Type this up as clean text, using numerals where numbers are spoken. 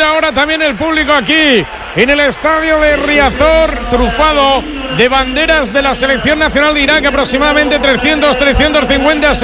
ahora también el público aquí en el estadio de Riazor, trufado de banderas de la selección nacional de Irak, aproximadamente 300-350